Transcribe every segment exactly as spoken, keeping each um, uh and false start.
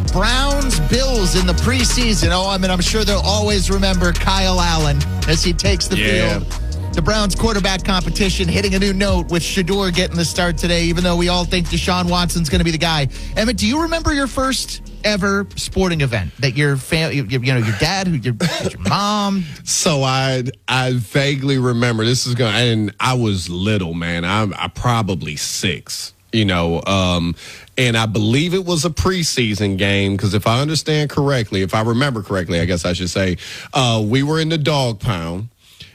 Browns Bills in the preseason. Oh, I mean, I'm sure they'll always remember Kyle Allen as he takes the Yeah. field. The Browns quarterback competition hitting a new note with Shedeur getting the start today, even though we all think Deshaun Watson's going to be the guy. Emmett, do you remember your first ever sporting event that your fam- you, you know, your dad, who your, your mom? So I I vaguely remember this is going, and I was little, man. I'm I probably six, you know, um, and I believe it was a preseason game because if I understand correctly, if I remember correctly, I guess I should say, uh, we were in the dog pound.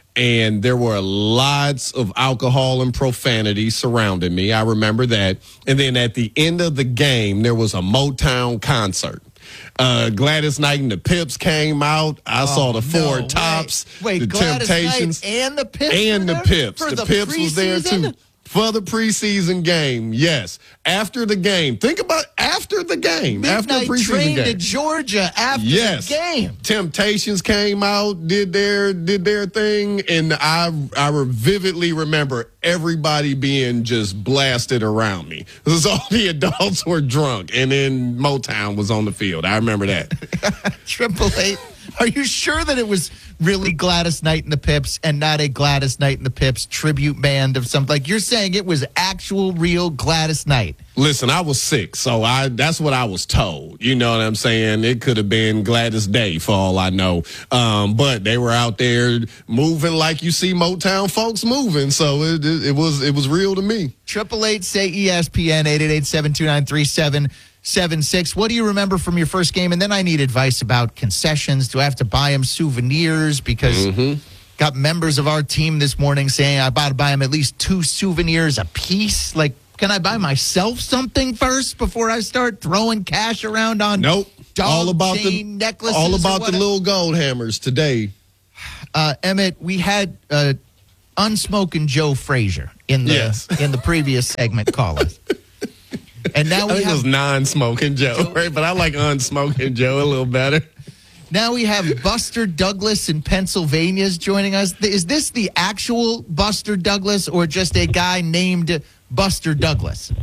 And there were lots of alcohol and profanity surrounding me. I remember that. And then at the end of the game, there was a Motown concert. Uh, Gladys Knight and the Pips came out. I Oh, saw the Four no way. Tops, Wait, the Gladys Temptations, Knight and the Pips and were the there Pips. for The, the Pips was there preseason? too. For the preseason game, yes. After the game. Think about after the game. after Midnight preseason train game. to Georgia after Yes. the game. Temptations came out, did their did their thing, and I I vividly remember everybody being just blasted around me. Because all the adults were drunk, and then Motown was on the field. I remember that. Triple Eight. Are you sure that it was really Gladys Knight and the Pips and not a Gladys Knight and the Pips tribute band of something? Like, you're saying it was actual, real Gladys Knight. Listen, I was sick, so I that's what I was told. You know what I'm saying? It could have been Gladys Day for all I know. Um, but they were out there moving like you see Motown folks moving, so it, it, it was it was real to me. Triple Eight say E S P N eight eight eight, seven two nine, three seven seven six. What do you remember from your first game? And then I need advice about concessions. Do I have to buy them souvenirs? Because Mm-hmm. got members of our team this morning saying I got to buy them at least two souvenirs a piece. Like, can I buy myself something first before I start throwing cash around on Nope. dog all about chain the necklaces? all or about the whatever? little gold hammers today. Uh, Emmett, we had uh, unsmoking Joe Frazier in the Yes. in the previous segment call us. And now I we think it have was non-smoking Joe, right? But I like unsmoking Joe a little better. now we have Buster Douglas in Pennsylvania is joining us. Is this the actual Buster Douglas or just a guy named Buster Douglas?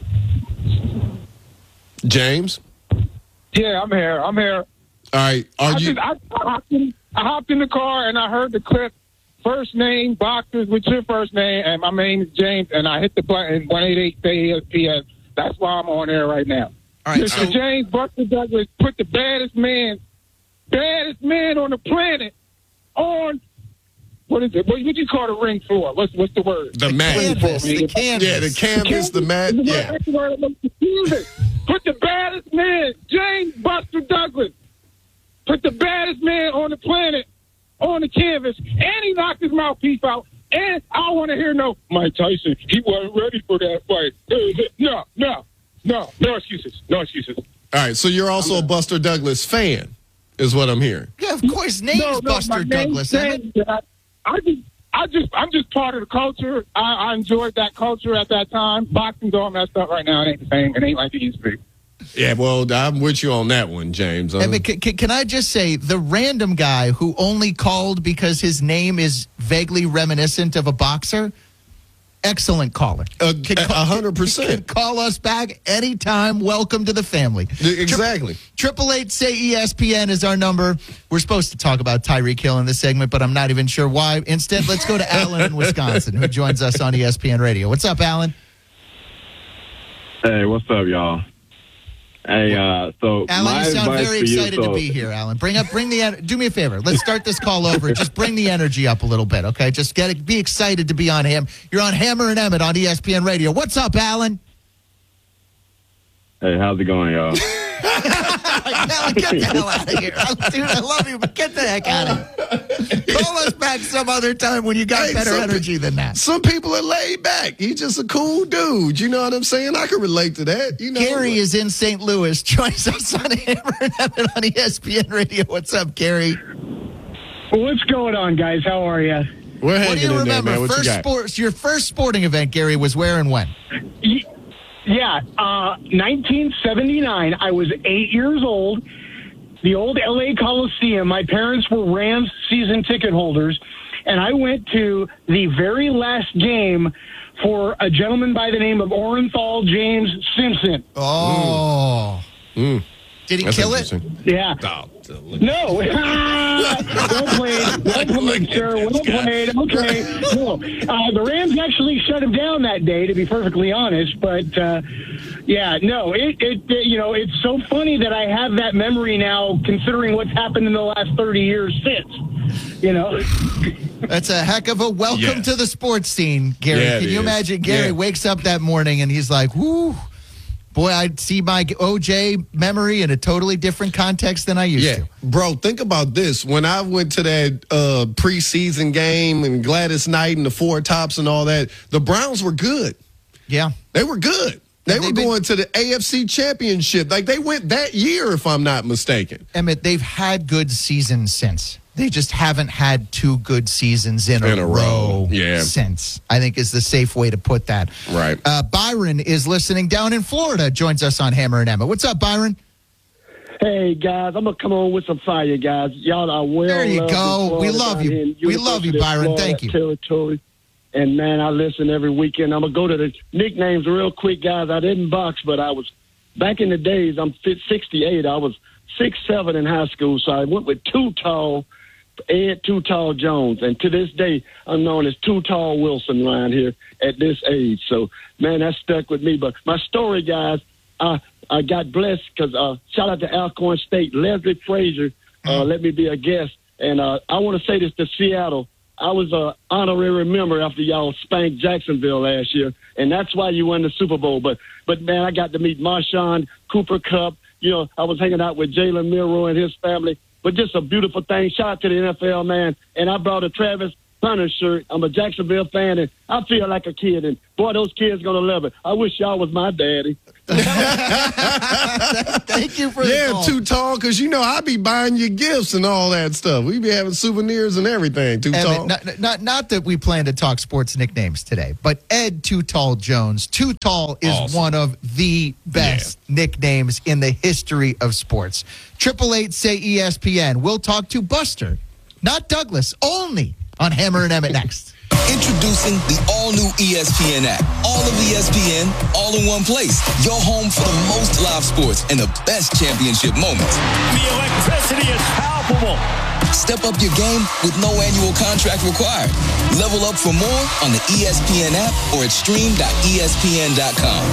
James? Yeah, I'm here. I'm here. All right. Are I, you just, I, I, hopped in, I hopped in the car and I heard the clip. First name, boxers with your first name, and my name is James, and I hit the button one eight eight say E S P N. That's why I'm on air right now. All right, Mister so James Buster Douglas put the baddest man, baddest man on the planet on, what is it? What would you call the ring floor? What's what's the word? the mat? canvas, the canvas. Yeah, the canvas, the mat. Yeah. That's the word that makes confusing. Put the baddest man, James Buster Douglas. Put the baddest man on the planet on the canvas, and he knocked his mouthpiece out. And I want to hear no Mike Tyson. He wasn't ready for that fight. No, no, no, no excuses. No excuses. All right. So you're also a Buster Douglas fan, is what I'm hearing. Yeah, of course, name's No, no, Buster my Douglas. name's Emmett. James. I, I just, I just, I'm just part of the culture. I, I enjoyed that culture at that time. Boxing's all messed up right now. It ain't the same. It ain't like it used to be. Yeah. Well, I'm with you on that one, James. Uh, Emmett, can, can, can I just say the random guy who only called because his name is vaguely reminiscent of a boxer? Excellent caller. A Can a call- hundred can percent. call us back anytime. Welcome to the family. Exactly. Triple eight say E S P N is our number. We're supposed to talk about Tyreek Hill in this segment, but I'm not even sure why. Instead, let's go to Alan in Wisconsin, who joins us on E S P N Radio. What's up, Alan? Hey, what's up, y'all? Hey, uh, so Alan, my you sound advice very to you, excited so, to be here, Alan. Bring up, bring the, en- do me a favor. Let's start this call over. Just bring the energy up a little bit, okay? Just get it, be excited to be on him. You're on Hammer and Emmett on E S P N Radio. What's up, Alan? Hey, how's it going, y'all? Alan, get the hell out of here. Dude, I love you, but get the heck out of here. Call us back some other time when you got Hey, better some pe- energy than that. Some people are laid back. He's just a cool dude. You know what I'm saying? I can relate to that. You know, Gary is in Saint Louis. Joins us on Hammer and Emmett on E S P N Radio. What's up, Gary? What's going on, guys? How are you? We're What hanging do you in there, remember? man. What you First got? sports, your first sporting event, Gary, was where and when? Yeah, uh, nineteen seventy-nine. I was eight years old. The old L A Coliseum. My parents were Rams season ticket holders, and I went to the very last game for a gentleman by the name of Orenthal James Simpson. Oh. Mm. Did he That's kill it? Yeah. Oh, No. Well played. Well played, sir. Well played. Okay. No. Uh, the Rams actually shut him down that day, to be perfectly honest. But, uh, yeah, no, it, it, it, you know, it's so funny that I have that memory now, considering what's happened in the last thirty years since, you know. That's a heck of a welcome Yes. to the sports scene, Gary. Yeah, it Can you is. imagine Gary Yeah. wakes up that morning and he's like, whoo, boy, I see my O J memory in a totally different context than I used Yeah, to. bro, think about this. When I went to that uh, preseason game and Gladys Knight and the Four Tops and all that, the Browns were good. Yeah. They were good. They Have were they been- going to the A F C Championship. Like, they went that year, if I'm not mistaken. Emmett, they've had good seasons since. They just haven't had two good seasons in, In a, a row. Yeah. since, I think is the safe way to put that. Right. Uh, Byron is listening down in Florida, joins us on Hammer and Emma. What's up, Byron? Hey, guys, I'm going to come on with some fire, guys. Y'all are well There you loved in go. We Florida love down you. here in We love you, University of Byron. Florida Thank you. Territory. And, man, I listen every weekend. I'm going to go to the nicknames real quick, guys. I didn't box, but I was, back in the days, I'm fit sixty-eight. I was six seven in high school, so I went with Too Tall, Ed Too Tall Jones. And to this day, I'm known as Too Tall Wilson around here at this age. So, man, that stuck with me. But my story, guys, I, I got blessed because uh, shout out to Alcorn State. Leslie Frazier uh, let me be a guest. And uh, I want to say this to Seattle. I was an honorary member after y'all spanked Jacksonville last year, and that's why you won the Super Bowl. But, but man, I got to meet Marshawn, Cooper Kupp. You know, I was hanging out with Jalen Milroe and his family. But just a beautiful thing. Shout out to the N F L, man. And I brought a Travis Hunter shirt. I'm a Jacksonville fan, and I feel like a kid. And, boy, those kids going to love it. I wish y'all was my daddy. Thank you for the Yeah, call. Too Tall, because, you know, I be buying you gifts and all that stuff. We be having souvenirs and everything, Too Emmett, Tall. not, not, not that we plan to talk sports nicknames today, but Ed Too Tall Jones. Too Tall is Awesome. one of the best nicknames in the history of sports. Triple eight say E S P N. We'll talk to Buster, not Douglas, only on Hammer and Emmett next. Introducing the all-new E S P N app. All of E S P N, all in one place. Your home for the most live sports and the best championship moments. The electricity is palpable. Step up your game with no annual contract required. Level up for more on the E S P N app or at stream dot E S P N dot com.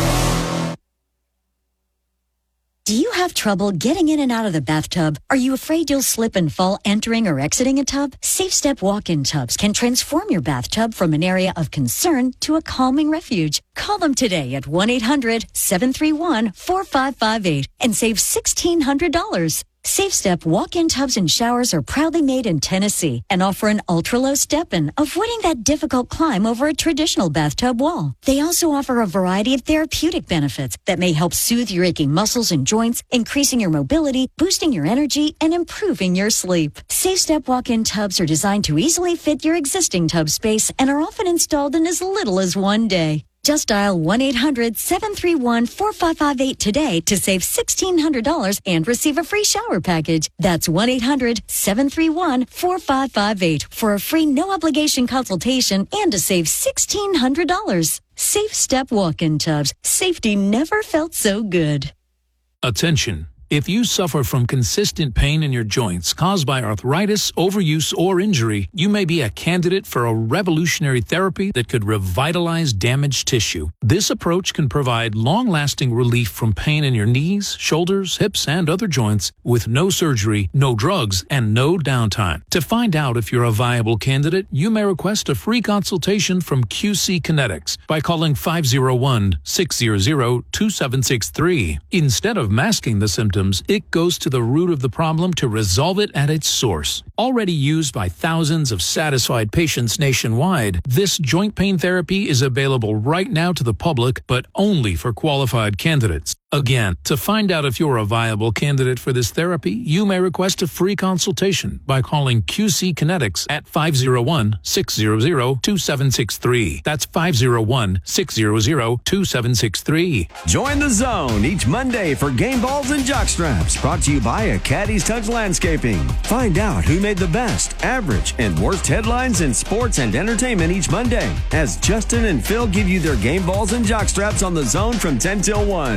Do you have trouble getting in and out of the bathtub? Are you afraid you'll slip and fall entering or exiting a tub? Safe Step walk-in tubs can transform your bathtub from an area of concern to a calming refuge. Call them today at one eight hundred seven three one four five five eight and save sixteen hundred dollars. Safe Step walk-in tubs and showers are proudly made in Tennessee and offer an ultra-low step-in, avoiding that difficult climb over a traditional bathtub wall. They also offer a variety of therapeutic benefits that may help soothe your aching muscles and joints, increasing your mobility, boosting your energy, and improving your sleep. Safe Step walk-in tubs are designed to easily fit your existing tub space and are often installed in as little as one day. Just dial one eight hundred seven three one four five five eight today to save sixteen hundred dollars and receive a free shower package. That's one eight hundred seven three one four five five eight for a free no-obligation consultation and to save sixteen hundred dollars. Safe Step walk-in tubs. Safety never felt so good. Attention. If you suffer from consistent pain in your joints caused by arthritis, overuse, or injury, you may be a candidate for a revolutionary therapy that could revitalize damaged tissue. This approach can provide long-lasting relief from pain in your knees, shoulders, hips, and other joints with no surgery, no drugs, and no downtime. To find out if you're a viable candidate, you may request a free consultation from Q C Kinetics by calling five oh one, six hundred, two seven six three. Instead of masking the symptoms, it goes to the root of the problem to resolve it at its source. Already used by thousands of satisfied patients nationwide, this joint pain therapy is available right now to the public, but only for qualified candidates. Again, to find out if you're a viable candidate for this therapy, you may request a free consultation by calling Q C Kinetics at five oh one, six hundred, two seven six three. That's five oh one, six hundred, two seven six three. Join the zone each Monday for Game Balls and Jockstraps, brought to you by a Caddy's Touch Landscaping. Find out who made the best, average, and worst headlines in sports and entertainment each Monday, as Justin and Phil give you their Game Balls and Jockstraps on the zone from ten till one. It's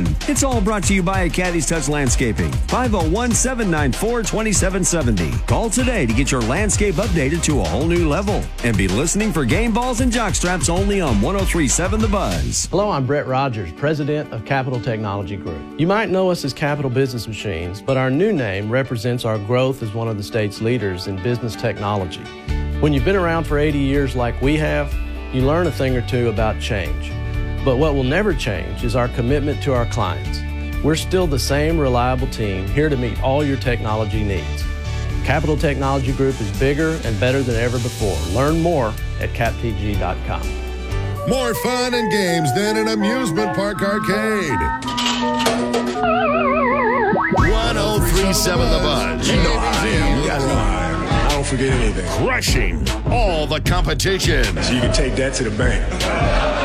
It's all brought to you by Caddy's Touch Landscaping. five oh one, seven nine four, two seven seven oh. Call today to get your landscape updated to a whole new level. And be listening for Game Balls and Jockstraps only on one oh three point seven The Buzz. Hello, I'm Brett Rogers, president of Capital Technology Group. You might know us as Capital Business Machines, but our new name represents our growth as one of the state's leaders in business technology. When you've been around for eighty years like we have, you learn a thing or two about change. But what will never change is our commitment to our clients. We're still the same reliable team here to meet all your technology needs. Capital Technology Group is bigger and better than ever before. Learn more at cap t g dot com. More fun and games than an amusement park arcade. one oh three point seven The Buzz. You know I am. You guys know I am. I don't forget anything. Crushing all the competition. So you can take that to the bank.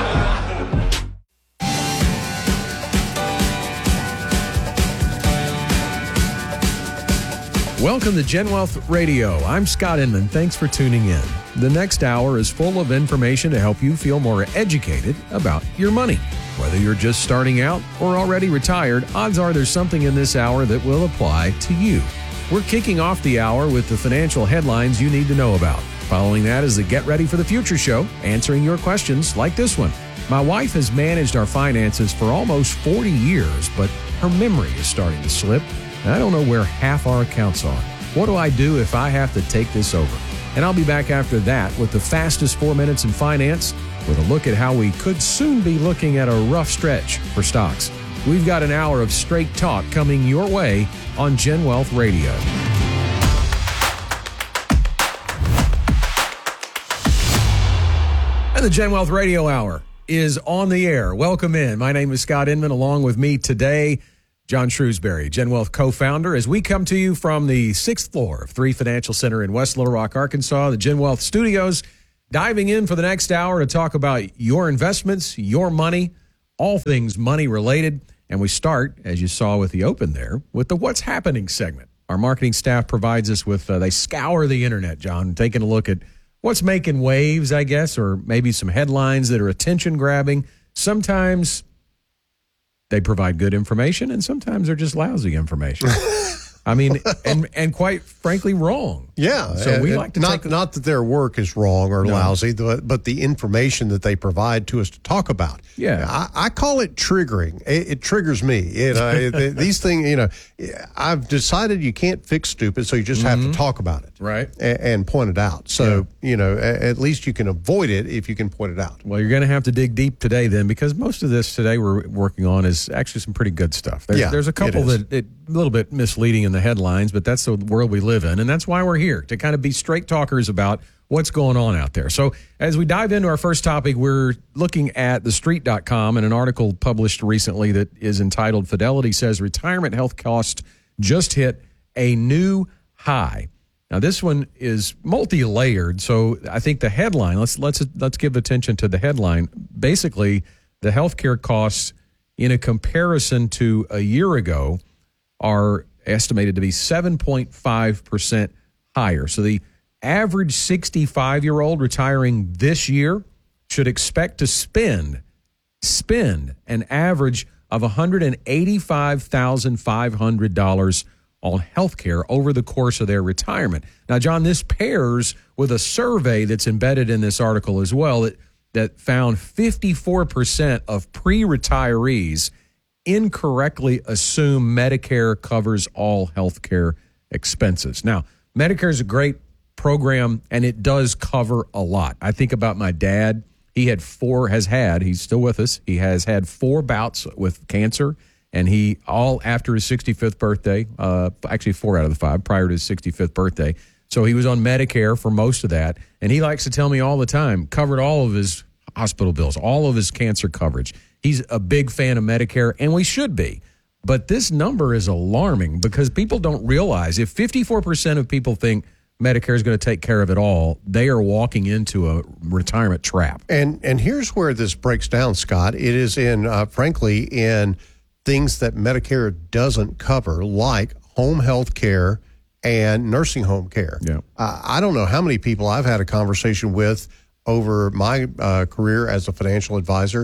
Welcome to Gen Wealth Radio. I'm Scott Inman. Thanks for tuning in. The next hour is full of information to help you feel more educated about your money. Whether you're just starting out or already retired, odds are there's something in this hour that will apply to you. We're kicking off the hour with the financial headlines you need to know about. Following that is the Get Ready for the Future show, answering your questions like this one. My wife has managed our finances for almost forty years, but her memory is starting to slip. I don't know where half our accounts are. What do I do if I have to take this over? And I'll be back after that with the fastest four minutes in finance with a look at how we could soon be looking at a rough stretch for stocks. We've got an hour of straight talk coming your way on Gen Wealth Radio. And the Gen Wealth Radio Hour is on the air. Welcome in. My name is Scott Inman. Along with me today, John Shrewsbury, Gen Wealth co-founder, as we come to you from the sixth floor of Three Financial Center in West Little Rock, Arkansas, the Gen Wealth Studios, diving in for the next hour to talk about your investments, your money, all things money related. And we start, as you saw with the open there, with the What's Happening segment. Our marketing staff provides us with, uh, they scour the internet, John, taking a look at what's making waves, I guess, or maybe some headlines that are attention grabbing. Sometimes they provide good information, and sometimes they're just lousy information. I mean, and and quite frankly, wrong. Yeah. So we and like to not take not that their work is wrong or No. lousy, but, but the information that they provide to us to talk about. Yeah. I, I call it triggering. It, it triggers me. You know, it, these things. You know, I've decided you can't fix stupid, so you just have to talk about it, right, and, and point it out. So you know, a- at least you can avoid it if you can point it out. Well, you're going to have to dig deep today then, because most of this today we're working on is actually some pretty good stuff. There's, Yeah, there's a couple it is. that it, a little bit misleading in the headlines, but that's the world we live in, and that's why we're here, to kind of be straight talkers about what's going on out there. So as we dive into our first topic, we're looking at the street dot com and an article published recently that is entitled "Fidelity Says Retirement Health Cost Just Hit a New High." Now, this one is multi-layered, so I think the headline, let's let's let's give attention to the headline. Basically, the healthcare costs in a comparison to a year ago are estimated to be seven point five percent higher. So the average sixty-five-year-old retiring this year should expect to spend spend an average of one hundred eighty-five thousand five hundred dollars on healthcare over the course of their retirement. Now, John, this pairs with a survey that's embedded in this article as well that, that found fifty-four percent of pre-retirees incorrectly assume Medicare covers all healthcare expenses. Now, Medicare is a great program, and it does cover a lot. I think about my dad. He had four, has had, he's still with us, he has had four bouts with cancer. And he, all after his sixty-fifth birthday, uh, actually four out of the five prior to his sixty-fifth birthday. So he was on Medicare for most of that. And he likes to tell me all the time, covered all of his hospital bills, all of his cancer coverage. He's a big fan of Medicare, and we should be. But this number is alarming because people don't realize if fifty-four percent of people think Medicare is going to take care of it all, they are walking into a retirement trap. And and here's where this breaks down, Scott. It is in, uh, frankly, in things that Medicare doesn't cover, like home health care and nursing home care. Yeah. Uh, I don't know how many people I've had a conversation with over my uh, career as a financial advisor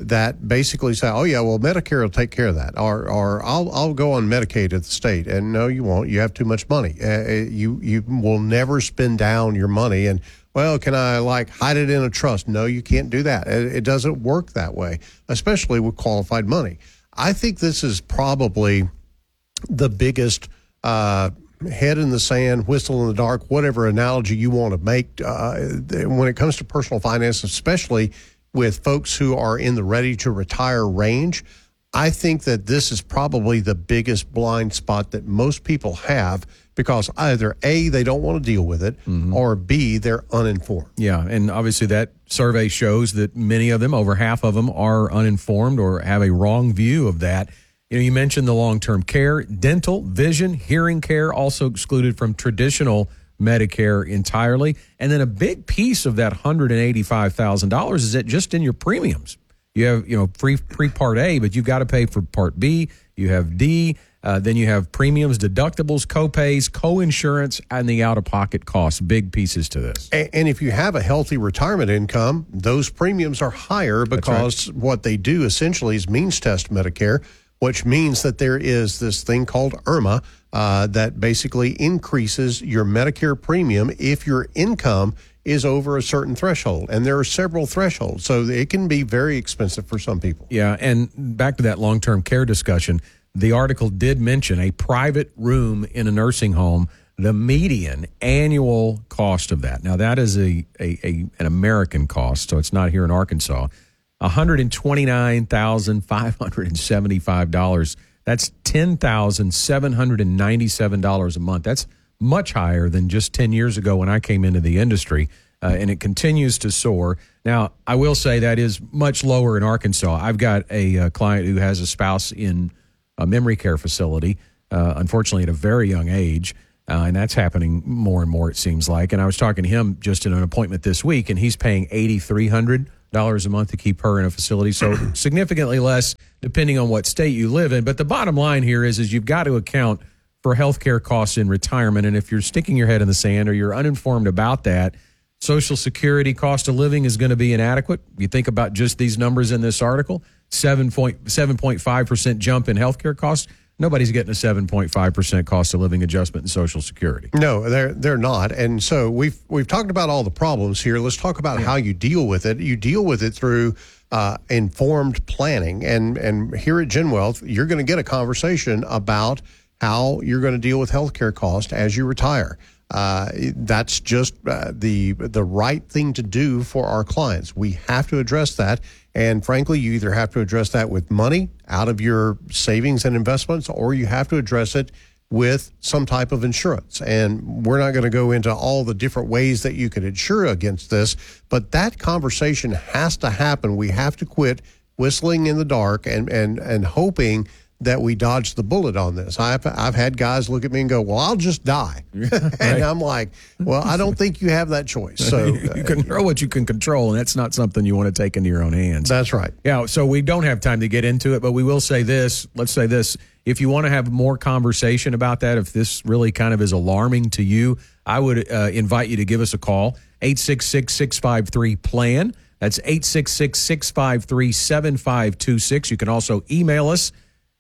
that basically say, oh, yeah, well, Medicare will take care of that, or or I'll I'll go on Medicaid at the state. And no, you won't. You have too much money. Uh, you you will never spend down your money. And, well, can I, like, hide it in a trust? No, you can't do that. It, it doesn't work that way, especially with qualified money. I think this is probably the biggest uh, head in the sand, whistle in the dark, whatever analogy you want to make uh, when it comes to personal finance, especially with folks who are in the ready to retire range. I think that this is probably the biggest blind spot that most people have, because either A, they don't want to deal with it, mm-hmm. or B, they're uninformed. Yeah, and obviously that survey shows that many of them, over half of them, are uninformed or have a wrong view of that. You know, you mentioned the long-term care, dental, vision, hearing care, also excluded from traditional Medicare entirely. And then a big piece of that one hundred eighty-five thousand dollars is that just in your premiums. You have, you know, free, free Part A, but you've got to pay for Part B. You have D. Uh, then you have premiums, deductibles, co-pays, co-insurance, and the out-of-pocket costs. Big pieces to this. And, and if you have a healthy retirement income, those premiums are higher because right. what they do essentially is means test Medicare, which means that there is this thing called I R M A uh, that basically increases your Medicare premium if your income is over a certain threshold. And there are several thresholds, so it can be very expensive for some people. Yeah, and back to that long-term care discussion, the article did mention a private room in a nursing home, the median annual cost of that. Now, that is a, a, a an American cost, so it's not here in Arkansas. one hundred twenty-nine thousand five hundred seventy-five dollars. That's ten thousand seven hundred ninety-seven dollars a month. That's much higher than just ten years ago when I came into the industry, uh, and it continues to soar. Now, I will say that is much lower in Arkansas. I've got a, a client who has a spouse in a memory care facility, uh, unfortunately at a very young age, uh, and that's happening more and more, it seems like. And I was talking to him just in an appointment this week, and he's paying eight thousand three hundred dollars a month to keep her in a facility, so significantly less depending on what state you live in. But the bottom line here is, is you've got to account for healthcare costs in retirement, and if you're sticking your head in the sand or you're uninformed about that, Social Security cost of living is going to be inadequate. You think about just these numbers in this article, seven point five percent jump in healthcare costs. Nobody's getting a seven point five percent cost of living adjustment in Social Security. No, they're they're not. And so we've we've talked about all the problems here. Let's talk about yeah. how you deal with it. You deal with it through uh, informed planning. And and here at GenWealth, you're going to get a conversation about how you're going to deal with healthcare costs as you retire. Uh, that's just uh, the the right thing to do for our clients. We have to address that. And frankly, you either have to address that with money out of your savings and investments, or you have to address it with some type of insurance. And we're not going to go into all the different ways that you could insure against this, but that conversation has to happen. We have to quit whistling in the dark and and and hoping that we dodge the bullet on this. I've I've had guys look at me and go, "Well, I'll just die," and right. I'm like, "Well, I don't think you have that choice." So you control what you can control, and that's not something you want to take into your own hands. That's right. Yeah. So we don't have time to get into it, but we will say this. Let's say this: if you want to have more conversation about that, if this really kind of is alarming to you, I would uh, invite you to give us a call, eight six six, six five three, PLAN. That's eight six six, six five three, seven five two six. You can also email us,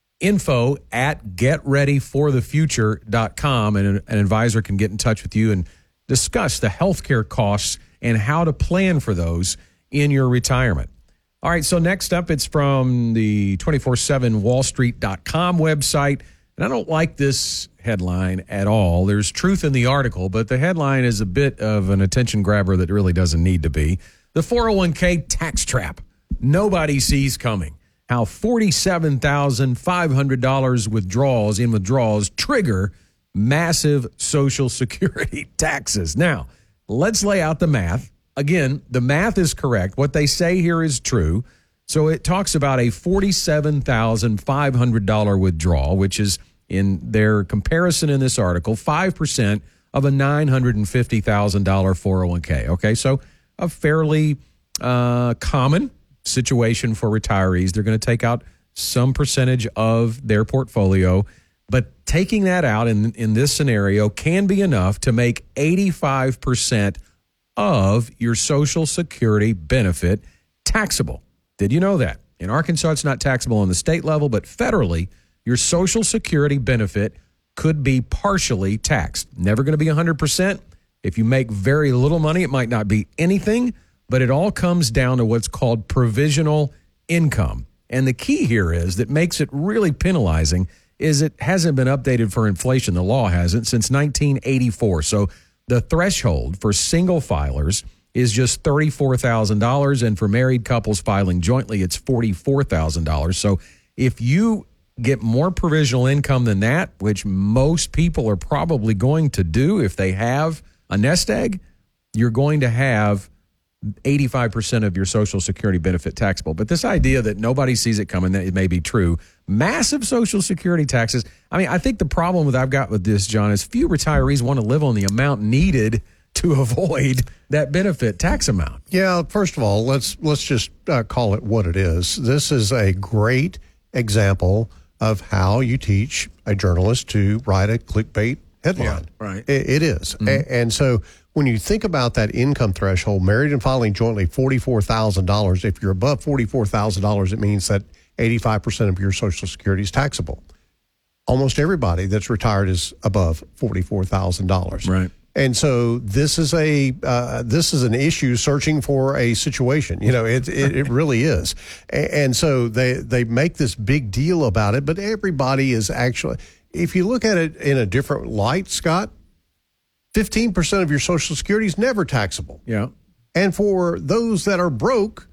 info at get ready for the future dot com, and an, an advisor can get in touch with you and discuss the healthcare costs and how to plan for those in your retirement. All right, so next up, it's from the twenty-four seven wall street dot com website, and I don't like this headline at all. There's truth in the article, but the headline is a bit of an attention grabber that really doesn't need to be. The four oh one k tax trap nobody sees coming. How forty-seven thousand five hundred dollars withdrawals in withdrawals trigger massive Social Security taxes. Now, let's lay out the math. Again, the math is correct. What they say here is true. So it talks about a forty-seven thousand five hundred dollars withdrawal, which is, in their comparison in this article, five percent of a nine hundred fifty thousand dollars four oh one k. Okay, so a fairly uh, common situation for retirees. They're going to take out some percentage of their portfolio, but taking that out in, in this scenario can be enough to make eighty-five percent of your Social Security benefit taxable. Did you know that? In Arkansas, it's not taxable on the state level, but federally, your Social Security benefit could be partially taxed. Never going to be one hundred percent. If you make very little money, it might not be anything, but it all comes down to what's called provisional income. And the key here is that makes it really penalizing is it hasn't been updated for inflation. The law hasn't since nineteen eighty-four. So the threshold for single filers is just thirty-four thousand dollars, and for married couples filing jointly, it's forty-four thousand dollars. So if you get more provisional income than that, which most people are probably going to do if they have a nest egg, you're going to have eighty-five percent of your Social Security benefit taxable. But this idea that nobody sees it coming, that it may be true. Massive Social Security taxes. I mean, I think the problem that I've got with this, John, is few retirees want to live on the amount needed to avoid that benefit tax amount. Yeah, first of all, let's let's just uh, call it what it is. This is a great example of how you teach a journalist to write a clickbait headline. Yeah, right. It, it is. Mm-hmm. A- and so when you think about that income threshold, married and filing jointly, forty-four thousand dollars. If you're above forty-four thousand dollars, it means that eighty-five percent of your Social Security is taxable. Almost everybody that's retired is above forty-four thousand dollars. Right. And so this is a uh, this is an issue searching for a situation. You know, it it, it really is. And, and so they they make this big deal about it, but everybody is actually, if you look at it in a different light, Scott, fifteen percent of your Social Security is never taxable. Yeah. And for those that are broke,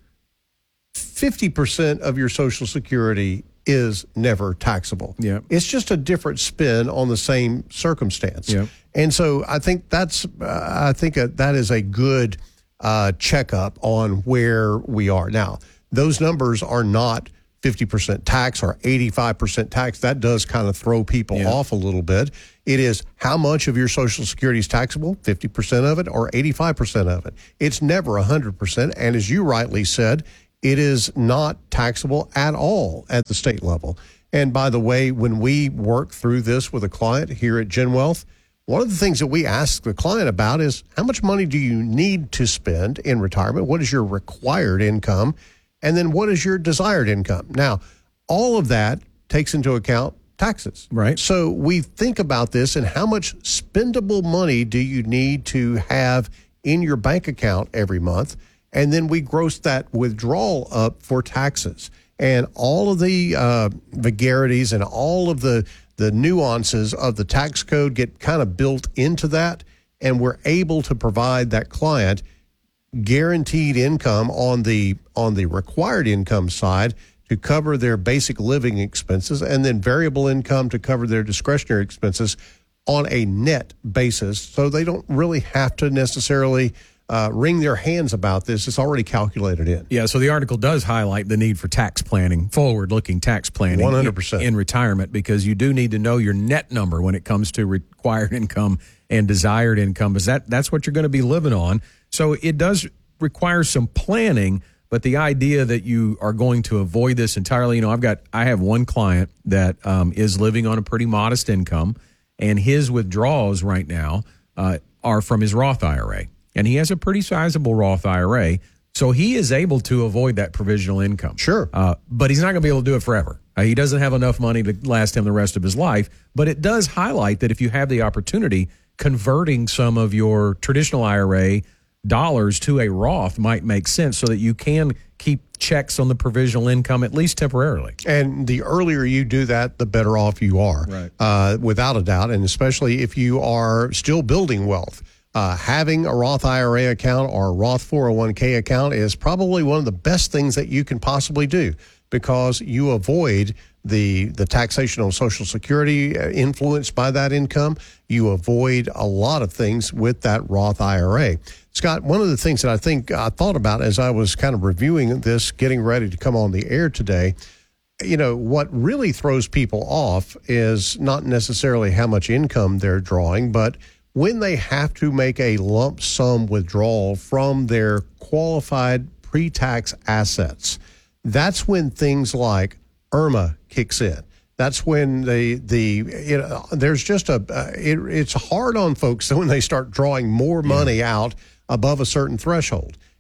fifty percent of your Social Security is never taxable. Yeah. It's just a different spin on the same circumstance. Yeah. And so I think that's, uh, I think a, that is a good uh, checkup on where we are. Now, those numbers are not fifty percent tax or eighty-five percent tax. That does kind of throw people Yeah. off a little bit. It is how much of your Social Security is taxable, fifty percent of it or eighty-five percent of it. It's never one hundred percent. And as you rightly said, it is not taxable at all at the state level. And by the way, when we work through this with a client here at GenWealth, one of the things that we ask the client about is how much money do you need to spend in retirement? What is your required income? And then what is your desired income? Now, all of that takes into account taxes. Right. So we think about this and how much spendable money do you need to have in your bank account every month? And then we gross that withdrawal up for taxes. And all of the uh, vagaries and all of the, the nuances of the tax code get kind of built into that. And we're able to provide that client guaranteed income on the on the required income side to cover their basic living expenses, and then variable income to cover their discretionary expenses on a net basis. So they don't really have to necessarily uh, wring their hands about this. It's already calculated in. Yeah, so the article does highlight the need for tax planning, forward-looking tax planning one hundred percent. in, in retirement, because you do need to know your net number when it comes to required income and desired income, because that, that's what you're going to be living on. So it does require some planning, but the idea that you are going to avoid this entirely, you know, I've got, I have one client that um, is living on a pretty modest income, and his withdrawals right now uh, are from his Roth I R A. And he has a pretty sizable Roth I R A, so he is able to avoid that provisional income. Sure. Uh, but he's not going to be able to do it forever. Uh, he doesn't have enough money to last him the rest of his life, but it does highlight that if you have the opportunity, converting some of your traditional I R A dollars to a Roth might make sense so that you can keep checks on the provisional income, at least temporarily. And the earlier you do that, the better off you are, right. uh, without a doubt. And especially if you are still building wealth. Uh, having a Roth I R A account or a Roth four oh one k account is probably one of the best things that you can possibly do, because you avoid the the taxation on Social Security influenced by that income. You avoid a lot of things with that Roth I R A. Scott, one of the things that I think I thought about as I was kind of reviewing this, getting ready to come on the air today, you know, what really throws people off is not necessarily how much income they're drawing, but when they have to make a lump sum withdrawal from their qualified pre-tax assets. That's when things like IRMA kicks in. That's when the the you know there's just a uh, it, it's hard on folks when they start drawing more money out above a certain threshold.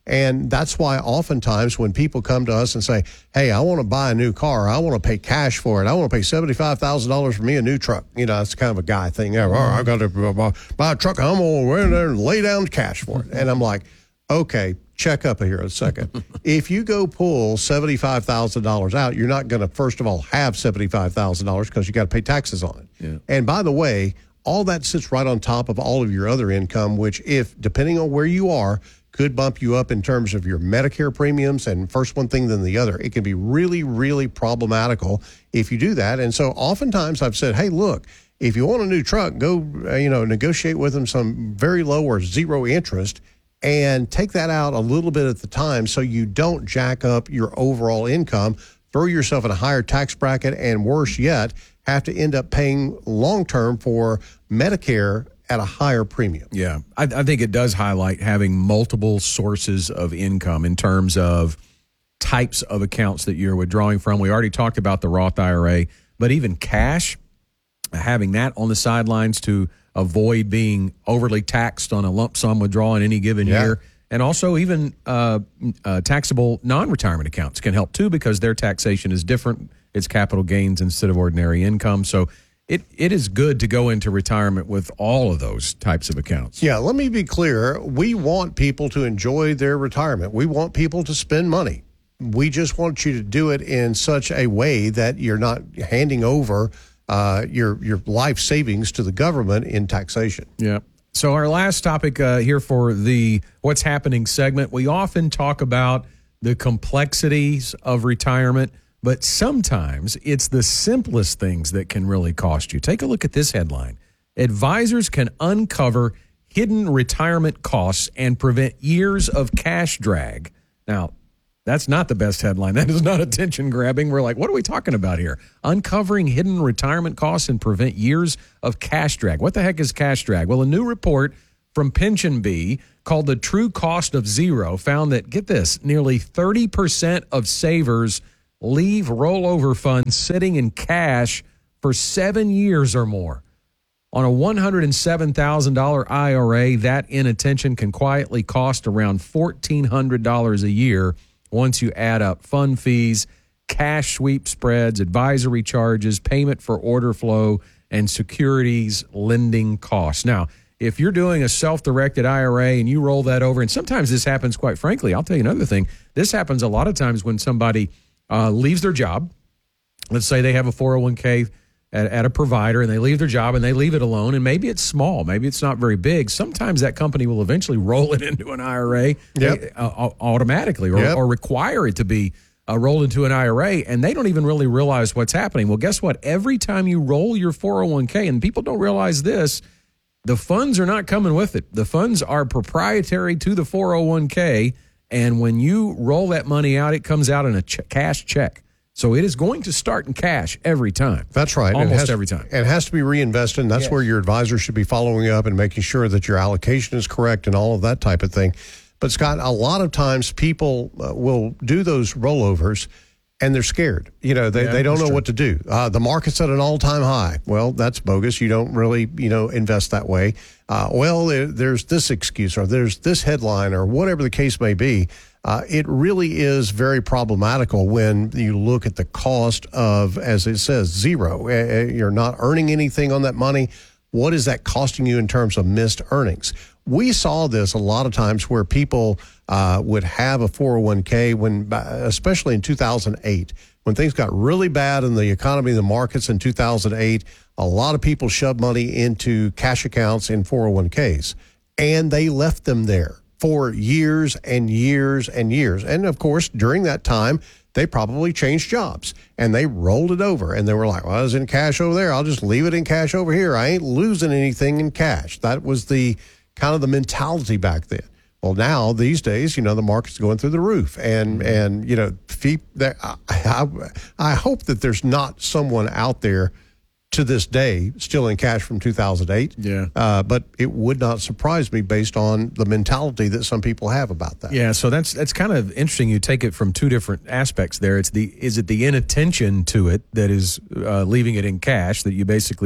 And that's why oftentimes when people come to us and say, hey, I want to buy a new car, I want to pay cash for it, I want to pay seventy-five thousand dollars for me a new truck. You know, it's kind of a guy thing. Yeah, well, I got to buy a truck, I'm going to run there and lay down cash for it. And I'm like, okay, check up here a second. If you go pull seventy-five thousand dollars out, you're not going to, first of all, have seventy-five thousand dollars because you got to pay taxes on it. Yeah. And by the way, all that sits right on top of all of your other income, which if, depending on where you are, could bump you up in terms of your Medicare premiums, and first one thing then the other. It can be really, really problematical if you do that. And so oftentimes I've said, hey, look, if you want a new truck, go, uh, you know, negotiate with them some very low or zero interest and take that out a little bit at the time so you don't jack up your overall income, throw yourself in a higher tax bracket, and worse yet, have to end up paying long-term for Medicare at a higher premium. Yeah, I, I think it does highlight having multiple sources of income in terms of types of accounts that you're withdrawing from. We already talked about the Roth I R A, but even cash, having that on the sidelines to avoid being overly taxed on a lump sum withdrawal in any given Yeah. year. And also even uh, uh, taxable non-retirement accounts can help too because their taxation is different. It's capital gains instead of ordinary income. So it it is good to go into retirement with all of those types of accounts. Yeah, let me be clear. We want people to enjoy their retirement. We want people to spend money. We just want you to do it in such a way that you're not handing over uh, your your life savings to the government in taxation. Yeah. So our last topic uh, here for the What's Happening segment, we often talk about the complexities of retirement, but sometimes it's the simplest things that can really cost you. Take a look at this headline. Advisors can uncover hidden retirement costs and prevent years of cash drag. Now, that's not the best headline. That is not attention grabbing. We're like, what are we talking about here? Uncovering hidden retirement costs and prevent years of cash drag. What the heck is cash drag? Well, a new report from PensionBee called The True Cost of Zero found that, get this, nearly thirty percent of savers leave rollover funds sitting in cash for seven years or more. On a one hundred seven thousand dollars I R A, that inattention can quietly cost around fourteen hundred dollars a year once you add up fund fees, cash sweep spreads, advisory charges, payment for order flow, and securities lending costs. Now, if you're doing a self-directed I R A and you roll that over, and sometimes this happens, quite frankly, I'll tell you another thing. This happens a lot of times when somebody uh, leaves their job. Let's say they have a four oh one k at, at a provider and they leave their job and they leave it alone, and maybe it's small, maybe it's not very big. Sometimes that company will eventually roll it into an I R A Yep. uh, automatically or, Yep. or require it to be uh, rolled into an I R A, and they don't even really realize what's happening. Well, guess what? Every time you roll your four oh one k, and people don't realize this, the funds are not coming with it. The funds are proprietary to the four oh one k, and when you roll that money out, it comes out in a ch- cash check. So it is going to start in cash every time. That's right. Almost it has, every time. It has to be reinvested, and that's Yes. where your advisor should be following up and making sure that your allocation is correct and all of that type of thing. But, Scott, a lot of times people uh, will do those rollovers, and they're scared. You know, they, Yeah, they don't that's know true. what to do. Uh, the market's at an all-time high. Well, that's bogus. You don't really, you know, invest that way. Uh, well, there, there's this excuse or there's this headline or whatever the case may be. Uh, it really is very problematical when you look at the cost of, as it says, zero. Uh, You're not earning anything on that money. What is that costing you in terms of missed earnings? We saw this a lot of times where people uh, would have a four oh one k when, especially in two thousand eight, when things got really bad in the economy and the markets in two thousand eight, a lot of people shoved money into cash accounts in four oh one k's, and they left them there for years and years and years. And of course, during that time, they probably changed jobs and they rolled it over and they were like, well, I was in cash over there. I'll just leave it in cash over here. I ain't losing anything in cash. That was the kind of the mentality back then. Well, now these days, you know, the market's going through the roof, and and you know, fee, that, I, I I hope that there's not someone out there to this day still in cash from two thousand eight. Yeah. Uh, but it would not surprise me based on the mentality that some people have about that. Yeah, so that's that's kind of interesting. You take it from two different aspects there. It's the is it the inattention to it that is uh, leaving it in cash, that you basically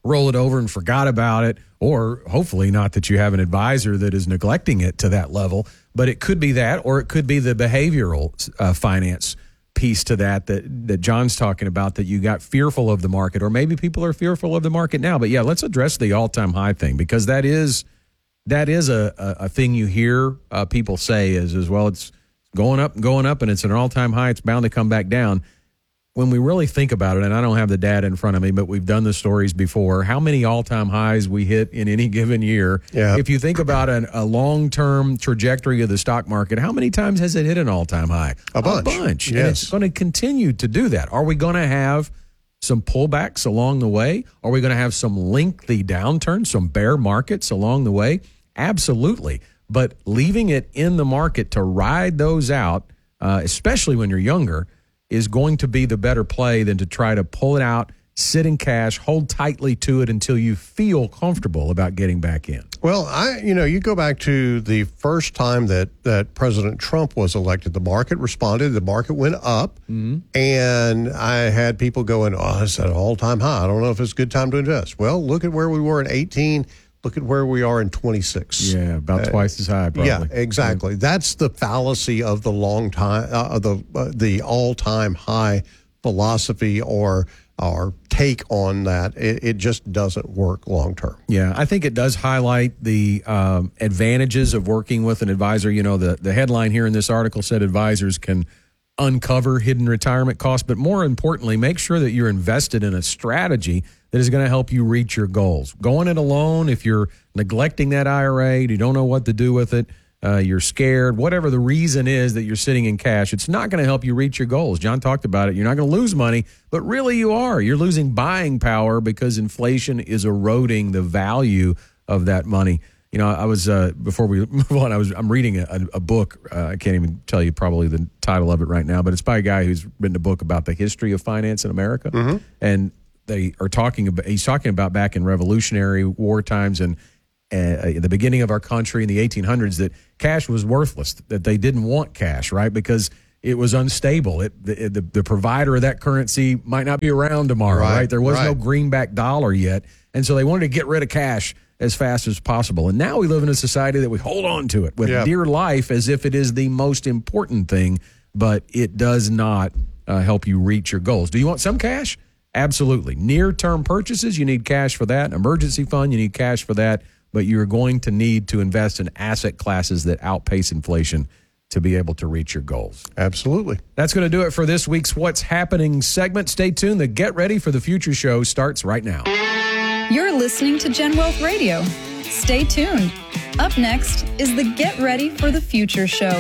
roll it over and forgot about it, or hopefully not that you have an advisor that is neglecting it to that level, but it could be that, or it could be the behavioral uh, finance piece to that, that that John's talking about, that you got fearful of the market, or maybe people are fearful of the market now. But yeah, let's address the all-time high thing, because that is that is a, a, a thing you hear uh, people say is, as well, it's going up and going up, and it's an all-time high, it's bound to come back down. When we really think about it, and I don't have the data in front of me, but we've done the stories before, how many all-time highs we hit in any given year. Yeah. If you think about an, a long-term trajectory of the stock market, how many times has it hit an all-time high? A bunch. A bunch. Yes. And it's going to continue to do that. Are we going to have some pullbacks along the way? Are we going to have some lengthy downturns, some bear markets along the way? Absolutely. But leaving it in the market to ride those out, uh, especially when you're younger, is going to be the better play than to try to pull it out, sit in cash, hold tightly to it until you feel comfortable about getting back in. Well, I, you know, you go back to the first time that, that President Trump was elected, the market responded, the market went up, mm-hmm. and I had people going, oh, it's at an all-time high. I don't know if it's a good time to invest. Well, look at where we were in eighteen. Look at where we are in twenty-six. Yeah, about uh, twice as high, probably. Yeah, exactly. Yeah. That's the fallacy of the long time, uh, the uh, the all-time high philosophy or or take on that. It, it just doesn't work long term. Yeah, I think it does highlight the um, advantages of working with an advisor. You know, the the headline here in this article said advisors can uncover hidden retirement costs, but more importantly, make sure that you're invested in a strategy that is going to help you reach your goals. Going it alone, if you're neglecting that I R A, you don't know what to do with it, uh, you're scared, whatever the reason is that you're sitting in cash, it's not going to help you reach your goals. John talked about it. You're not going to lose money, but really you are. You're losing buying power because inflation is eroding the value of that money. You know, I was, uh, before we move on, I was, I'm reading a, a book. Uh, I can't even tell you probably the title of it right now, but it's by a guy who's written a book about the history of finance in America. Mm-hmm. And they are talking about, he's talking about back in Revolutionary War times and uh, at the beginning of our country in the eighteen hundreds, that cash was worthless, that they didn't want cash, right? Because it was unstable. It, the, the, the provider of that currency might not be around tomorrow, right? Right, There was right. no greenback dollar yet. And so they wanted to get rid of cash as fast as possible. And now we live in a society that we hold on to it with Yeah. dear life as if it is the most important thing, but it does not uh, help you reach your goals. Do you want some cash? Absolutely. Near-term purchases, you need cash for that. An emergency fund, you need cash for that. But you're going to need to invest in asset classes that outpace inflation to be able to reach your goals. Absolutely. That's going to do it for this week's What's Happening segment. Stay tuned. The Get Ready for the Future show starts right now. You're listening to Gen Wealth Radio. Stay tuned. Up next is the Get Ready for the Future show.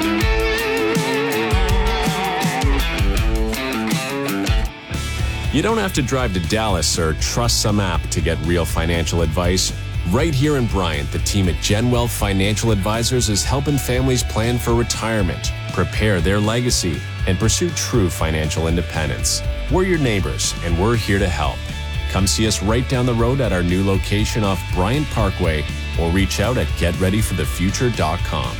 You don't have to drive to Dallas or trust some app to get real financial advice. Right here in Bryant, the team at Gen Wealth Financial Advisors is helping families plan for retirement, prepare their legacy, and pursue true financial independence. We're your neighbors, and we're here to help. Come see us right down the road at our new location off Bryant Parkway, or reach out at get ready for the future dot com.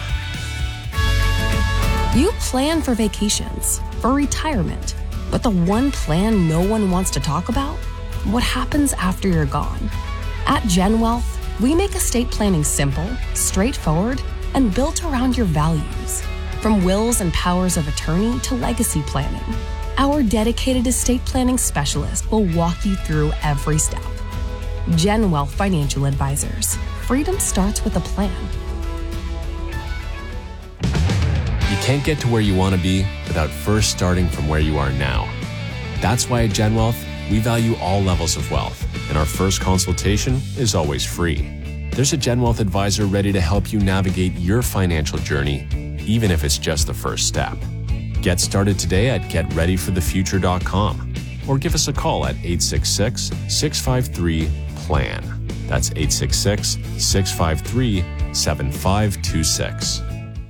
You plan for vacations, for retirement, but the one plan no one wants to talk about? What happens after you're gone? At Gen Wealth, we make estate planning simple, straightforward, and built around your values. From wills and powers of attorney to legacy planning, our dedicated estate planning specialist will walk you through every step. Gen Wealth Financial Advisors. Freedom starts with a plan. You can't get to where you want to be without first starting from where you are now. That's why at Gen Wealth, we value all levels of wealth, and our first consultation is always free. There's a Gen Wealth advisor ready to help you navigate your financial journey, even if it's just the first step. Get started today at get ready for the future dot com or give us a call at eight six six, six five three, P L A N. That's eight six six, six five three, seven five two six.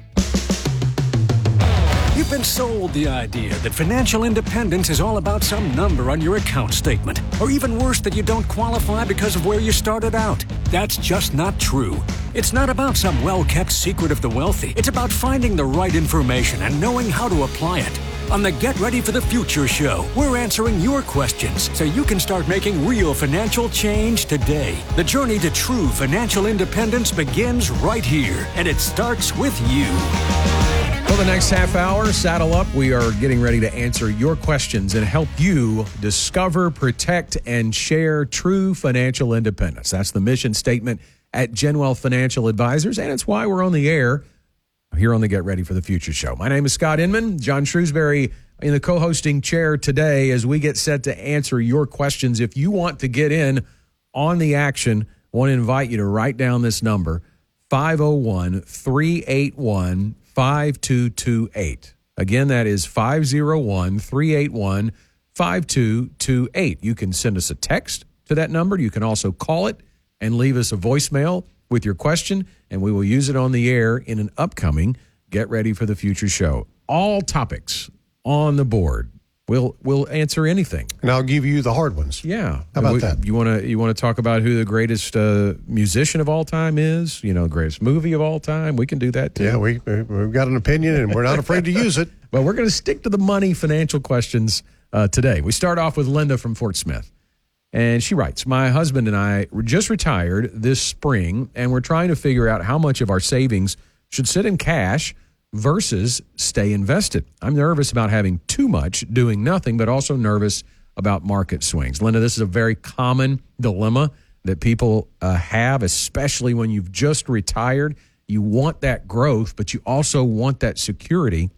You've been sold the idea that financial independence is all about some number on your account statement, or even worse, that you don't qualify because of where you started out. That's just not true. It's not about some well-kept secret of the wealthy. It's about finding the right information and knowing how to apply it. On the Get Ready for the Future show, we're answering your questions so you can start making real financial change today. The journey to true financial independence begins right here, and it starts with you. For the next half hour, saddle up. We are getting ready to answer your questions and help you discover, protect, and share true financial independence. That's the mission statement at GenWealth Financial Advisors, and it's why we're on the air here on the Get Ready for the Future show. My name is Scott Inman. John Shrewsbury in the co-hosting chair today as we get set to answer your questions. If you want to get in on the action, I want to invite you to write down this number, five oh one, three eight one, five two two eight. Again, that is five oh one, three eight one, five two two eight. You can send us a text to that number. You can also call it and leave us a voicemail with your question, and we will use it on the air in an upcoming Get Ready for the Future show. All topics on the board. We'll we'll answer anything, and I'll give you the hard ones. Yeah, how about we, that? You want to you want to talk about who the greatest uh, musician of all time is? You know, greatest movie of all time. We can do that too. Yeah, we we've got an opinion, and we're not afraid to use it. But we're going to stick to the money financial questions uh, today. We start off with Linda from Fort Smith. And she writes, my husband and I were just retired this spring, and we're trying to figure out how much of our savings should sit in cash versus stay invested. I'm nervous about having too much doing nothing, but also nervous about market swings. Linda, this is a very common dilemma that people uh, have, especially when you've just retired. You want that growth, but you also want that security.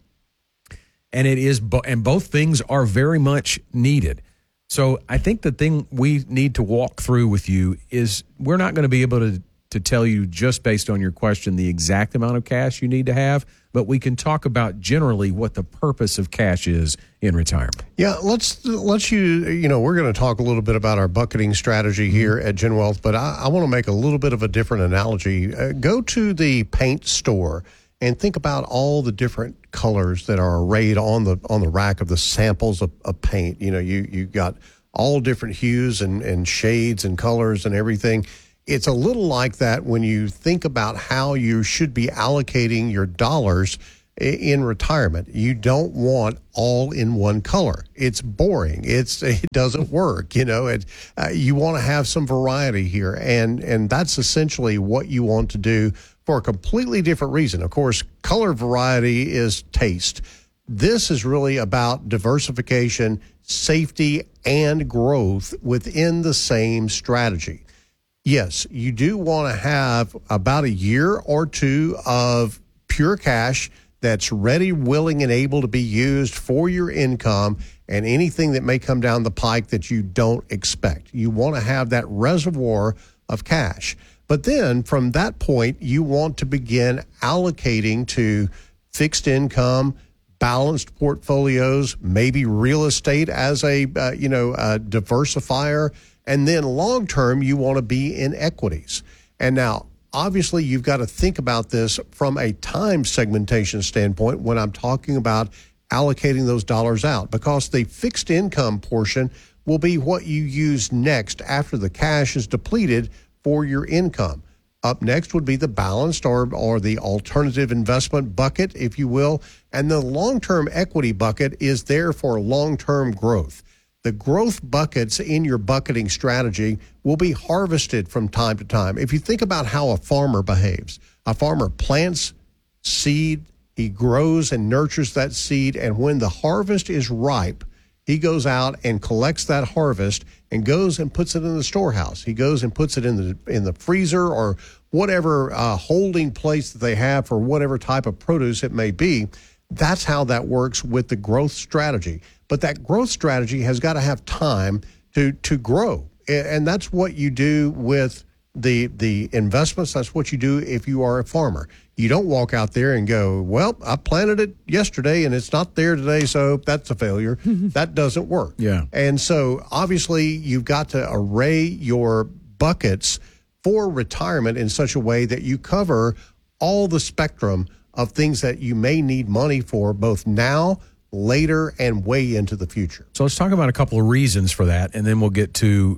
And it is, bo- and both things are very much needed. So I think the thing we need to walk through with you is we're not going to be able to, to tell you just based on your question the exact amount of cash you need to have, but we can talk about generally what the purpose of cash is in retirement. Yeah, let's let's you you know we're going to talk a little bit about our bucketing strategy here at GenWealth, but I, I want to make a little bit of a different analogy. Uh, go to the paint store and think about all the different colors that are arrayed on the on the rack of the samples of, of paint. You know, you you got all different hues and, and shades and colors and everything. It's a little like that when you think about how you should be allocating your dollars in retirement. You don't want all in one color. It's boring. It's it doesn't work. You know, it, uh, you want to have some variety here, and and that's essentially what you want to do for a completely different reason. Of course, color variety is taste. This is really about diversification, safety, and growth within the same strategy. Yes, you do want to have about a year or two of pure cash that's ready, willing, and able to be used for your income and anything that may come down the pike that you don't expect. You want to have that reservoir of cash. But then from that point, you want to begin allocating to fixed income, balanced portfolios, maybe real estate as a, uh, you know, a diversifier. And then long term, you want to be in equities. And now, obviously, you've got to think about this from a time segmentation standpoint when I'm talking about allocating those dollars out, because the fixed income portion will be what you use next after the cash is depleted for your income. Up next would be the balanced or, or the alternative investment bucket, if you will. And the long-term equity bucket is there for long-term growth. The growth buckets in your bucketing strategy will be harvested from time to time. If you think about how a farmer behaves, a farmer plants seed, he grows and nurtures that seed, and when the harvest is ripe, he goes out and collects that harvest and goes and puts it in the storehouse. He goes and puts it in the in the freezer or whatever uh, holding place that they have for whatever type of produce it may be. That's how that works with the growth strategy. But that growth strategy has got to have time to to grow. And that's what you do with the the investments. That's what you do if you are a farmer. You don't walk out there and go, well, I planted it yesterday and it's not there today, so that's a failure. That doesn't work. Yeah. And so obviously you've got to array your buckets for retirement in such a way that you cover all the spectrum of things that you may need money for, both now, later, and way into the future. So let's talk about a couple of reasons for that, and then we'll get to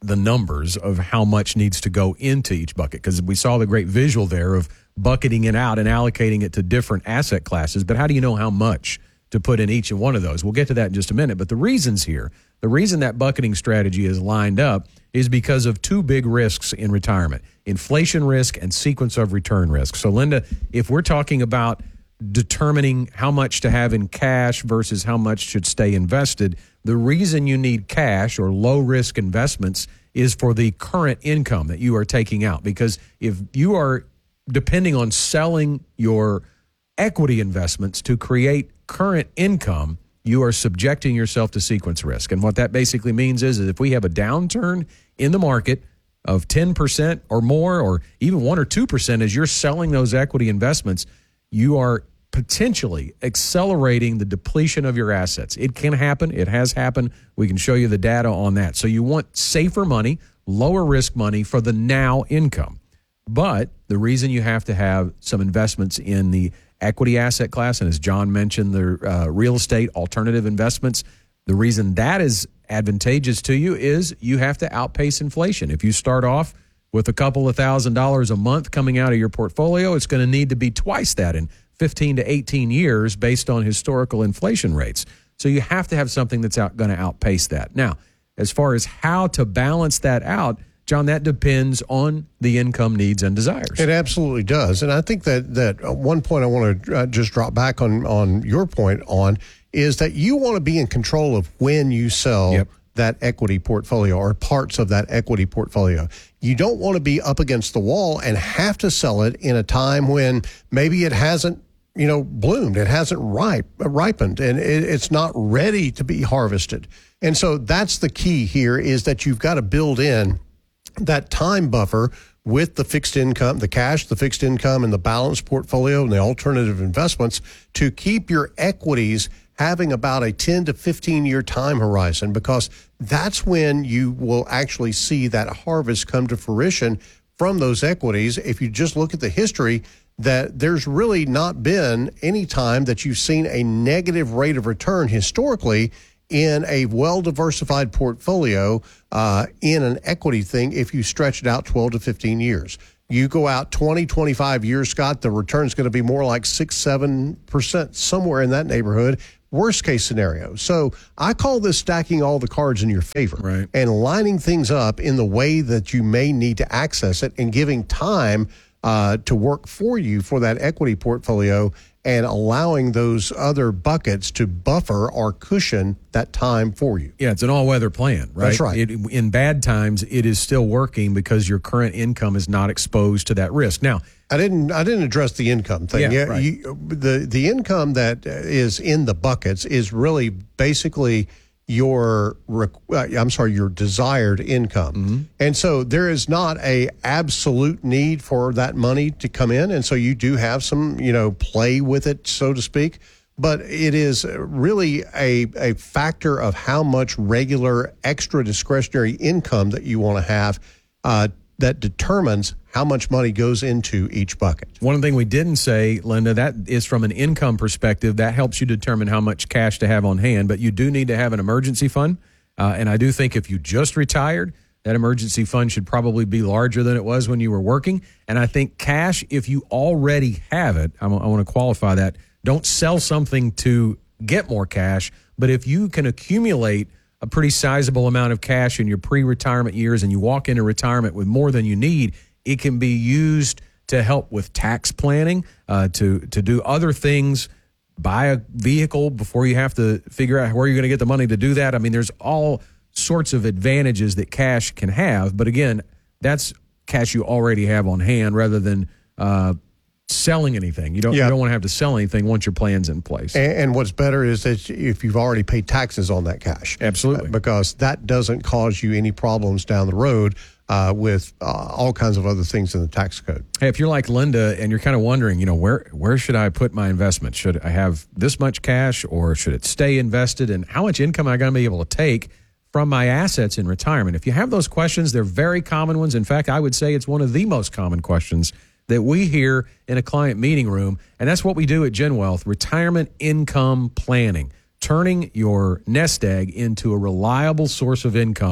the numbers of how much needs to go into each bucket, because we saw the great visual there of bucketing it out and allocating it to different asset classes. But how do you know how much to put in each and one of those? We'll get to that in just a minute. But the reasons here, the reason that bucketing strategy is lined up is because of two big risks in retirement: inflation risk and sequence of return risk. So, Linda, if we're talking about determining how much to have in cash versus how much should stay invested, the reason you need cash or low-risk investments is for the current income that you are taking out. Because if you are depending on selling your equity investments to create current income, you are subjecting yourself to sequence risk. And what that basically means is, is if we have a downturn in the market of ten percent or more, or even one or two percent as you're selling those equity investments, you are potentially accelerating the depletion of your assets. It can happen. It has happened. We can show you the data on that. So you want safer money, lower risk money for the now income. But the reason you have to have some investments in the equity asset class, and as John mentioned, the uh, real estate alternative investments, the reason that is advantageous to you is you have to outpace inflation. If you start off with a couple of thousand dollars a month coming out of your portfolio, it's going to need to be twice that in fifteen to eighteen years based on historical inflation rates. So you have to have something that's out, going to outpace that. Now, as far as how to balance that out, John, that depends on the income needs and desires. It absolutely does. And I think that, that one point I want to uh, just drop back on, on your point on is that you want to be in control of when you sell yep. that equity portfolio or parts of that equity portfolio. You don't want to be up against the wall and have to sell it in a time when maybe it hasn't, you know, bloomed. It hasn't ripe, ripened, and it, it's not ready to be harvested. And so that's the key here, is that you've got to build in that time buffer with the fixed income, the cash, the fixed income, and the balanced portfolio and the alternative investments to keep your equities having about a ten to fifteen year time horizon, because that's when you will actually see that harvest come to fruition from those equities. If you just look at the history, that there's really not been any time that you've seen a negative rate of return historically in a well-diversified portfolio uh, in an equity thing if you stretch it out twelve to fifteen years. You go out twenty, twenty-five years, Scott, the return's going to be more like six, seven percent, somewhere in that neighborhood, worst case scenario. So I call this stacking all the cards in your favor, right, and lining things up in the way that you may need to access it and giving time uh, to work for you for that equity portfolio, and allowing those other buckets to buffer or cushion that time for you. Yeah, it's an all-weather plan, right? That's right. It, in bad times, it is still working because your current income is not exposed to that risk. Now, I didn't. I didn't address the income thing. Yeah, yeah right. you, the the income that is in the buckets is really basically your. I'm sorry, your desired income, mm-hmm. and so there is not a absolute need for that money to come in, and so you do have some, you know, play with it, so to speak. But it is really a a factor of how much regular extra discretionary income that you want to have uh, that determines how much money goes into each bucket. One thing we didn't say, Linda, that is from an income perspective, that helps you determine how much cash to have on hand, but you do need to have an emergency fund. Uh, and I do think if you just retired, that emergency fund should probably be larger than it was when you were working. And I think cash, if you already have it, I, w- I want to qualify that, don't sell something to get more cash, but if you can accumulate a pretty sizable amount of cash in your pre-retirement years and you walk into retirement with more than you need, it can be used to help with tax planning, uh, to to do other things, buy a vehicle before you have to figure out where you're going to get the money to do that. I mean, there's all sorts of advantages that cash can have. But again, that's cash you already have on hand rather than uh, selling anything. You don't, yeah. you don't want to have to sell anything once your plan's in place. And, and what's better is that if you've already paid taxes on that cash. Absolutely. Uh, because that doesn't cause you any problems down the road uh, with uh, all kinds of other things in the tax code. Hey, if you're like Linda and you're kind of wondering, you know, where where should I put my investment? Should I have this much cash or should it stay invested? And how much income am I going to be able to take from my assets in retirement? If you have those questions, they're very common ones. In fact, I would say it's one of the most common questions that we hear in a client meeting room, and that's what we do at GenWealth, retirement income planning, turning your nest egg into a reliable source of income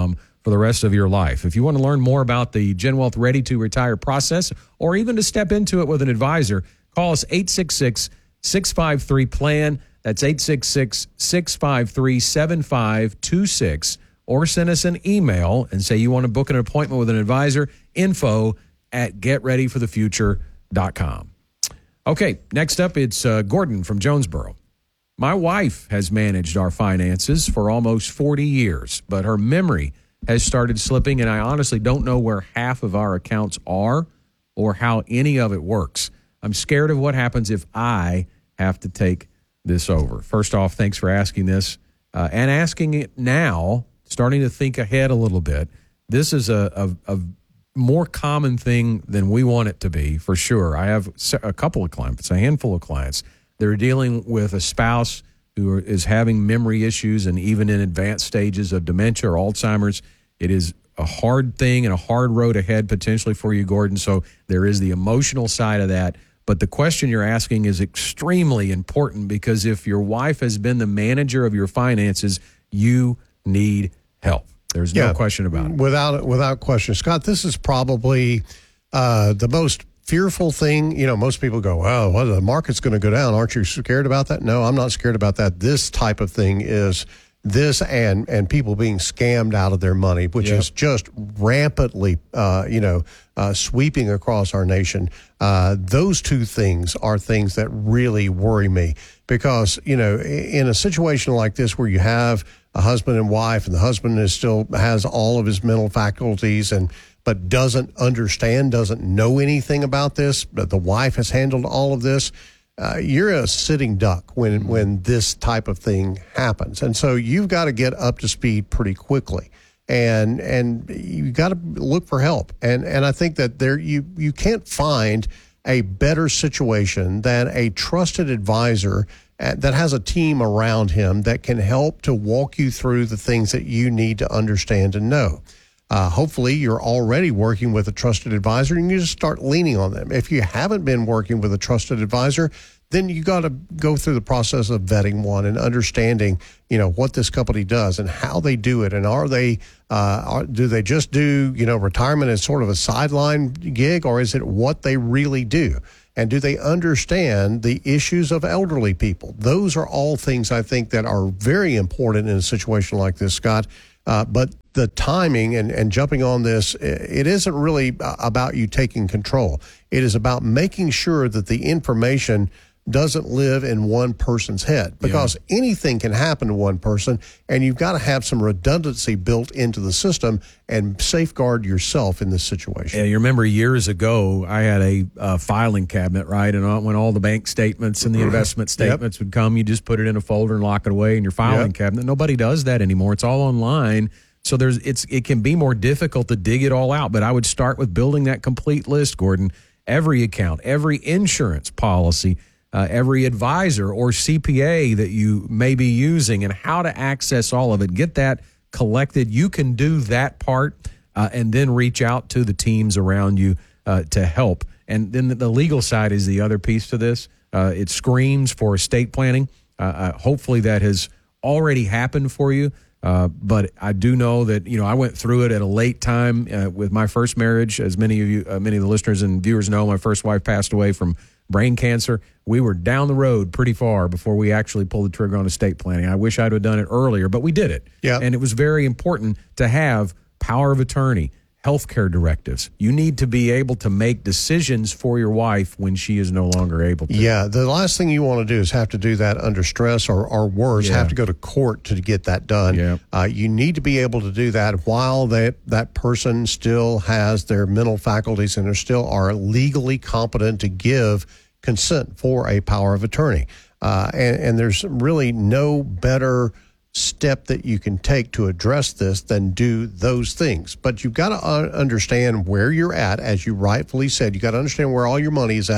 for the rest of your life. If you want to learn more about the Gen Wealth Ready to Retire process, or even to step into it with an advisor, call us eight six six, six five three, P L A N. That's eight six six, six five three, seven five two six. Or send us an email and say you want to book an appointment with an advisor, info at get ready for the future dot com. Okay, next up, it's uh, Gordon from Jonesboro. My wife has managed our finances for almost forty years, but her memory has started slipping, and I honestly don't know where half of our accounts are or how any of it works. I'm scared of what happens if I have to take this over. First off, thanks for asking this uh, and asking it now, starting to think ahead a little bit. This is a, a, a more common thing than we want it to be, for sure. I have a couple of clients, a handful of clients. They're dealing with a spouse who is having memory issues and even in advanced stages of dementia or Alzheimer's. It is a hard thing and a hard road ahead potentially for you, Gordon. So there is the emotional side of that. But the question you're asking is extremely important, because if your wife has been the manager of your finances, you need help. There's no Yeah, question about it. Without without question. Scott, this is probably uh, the most fearful thing. You know, most people go, well, well, the market's going to go down. Aren't you scared about that? No, I'm not scared about that. This type of thing is this and and people being scammed out of their money, which Yep. is just rampantly, uh, you know, uh, sweeping across our nation. Uh, those two things are things that really worry me, because, you know, in a situation like this where you have a husband and wife, and the husband is still has all of his mental faculties and but doesn't understand, doesn't know anything about this, but the wife has handled all of this. Uh, you're a sitting duck when when this type of thing happens, and so you've got to get up to speed pretty quickly, and and you got to look for help. And and I think that there you you can't find a better situation than a trusted advisor uh, that has a team around him that can help to walk you through the things that you need to understand and know. Uh, hopefully, you're already working with a trusted advisor, and you just start leaning on them. If you haven't been working with a trusted advisor, then you got to go through the process of vetting one and understanding, you know, what this company does and how they do it, and are they, uh, are, do they just do, you know, retirement as sort of a sideline gig, or is it what they really do? And do they understand the issues of elderly people? Those are all things I think that are very important in a situation like this, Scott. Uh, but the timing and, and jumping on this, it isn't really about you taking control. It is about making sure that the information doesn't live in one person's head, because yeah. anything can happen to one person, and you've got to have some redundancy built into the system and safeguard yourself in this situation. Yeah, you remember years ago, I had a uh, filing cabinet, right? And when all the bank statements and the investment statements yep. would come, you just put it in a folder and lock it away in your filing yep. cabinet. Nobody does that anymore. It's all online. So there's it's it can be more difficult to dig it all out. But I would start with building that complete list, Gordon. Every account, every insurance policy, Uh, every advisor or C P A that you may be using, and how to access all of it. Get that collected. You can do that part uh, and then reach out to the teams around you uh, to help. And then the legal side is the other piece to this. Uh, it screams for estate planning. Uh, uh, hopefully that has already happened for you. Uh, but I do know that, you know, I went through it at a late time uh, with my first marriage. As many of you, uh, many of the listeners and viewers know, my first wife passed away from brain cancer. We were down the road pretty far before we actually pulled the trigger on estate planning. I wish I'd have done it earlier, but we did it. Yeah. And it was very important to have power of attorney, healthcare directives. You need to be able to make decisions for your wife when she is no longer able to. Yeah, the last thing you want to do is have to do that under stress, or, or worse, Yeah. have to go to court to get that done. Yeah. Uh, you need to be able to do that while that, that person still has their mental faculties and are still are legally competent to give consent for a power of attorney. Uh, and, and there's really no better step that you can take to address this than do those things. But you've got to uh, understand where you're at, as you rightfully said. You've got to understand where all your money is at,